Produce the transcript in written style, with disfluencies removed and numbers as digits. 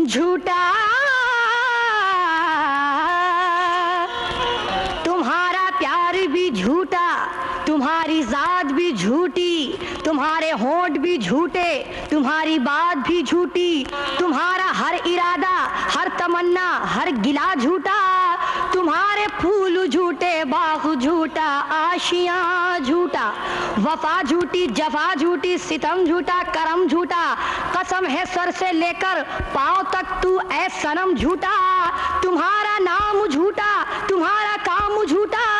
झूठा तुम्हारा प्यार भी झूठा, तुम्हारी जात भी झूठी, तुम्हारे होंठ भी झूठे, तुम्हारी बात भी झूठी, तुम्हारा हर इरादा, हर तमन्ना, हर गिला झूठा, तुम्हारे फूल झूठे, बाग झूठा, आशियां झूठा, वफा झूठी, जफा झूठी, सितम झूठा, करम झूठा, कसम है सर से लेकर पांव तक तू ऐ सनम झूठा, तुम्हारा नाम झूठा, तुम्हारा काम झूठा।